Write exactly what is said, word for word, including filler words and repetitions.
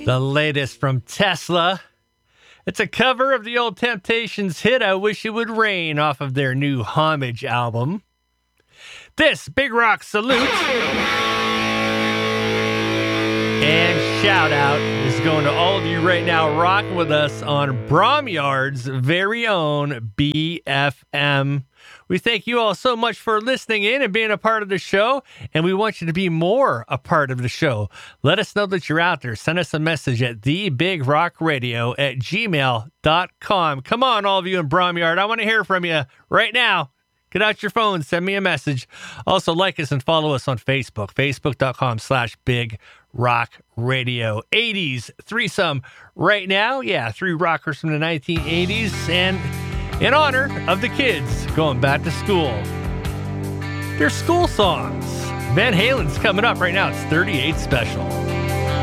The latest from Tesla. It's a cover of the old Temptations hit I Wish It Would Rain off of their new Homage album. This Big Rock salute and shout out is going to all of you right now rocking with us on Bromyard's very own B F M. We thank you all so much for listening in and being a part of the show, and we want you to be more a part of the show. Let us know that you're out there. Send us a message at the big rock radio at gmail dot com. Come on, all of you in Bromyard. I want to hear from you right now. Get out your phone. Send me a message. Also, like us and follow us on Facebook. Facebook.com slash Big Rock Radio. eighties threesome right now. Yeah, three rockers from the nineteen eighties. And in honor of the kids going back to school, their school songs. Van Halen's coming up right now. It's thirty-eight Special.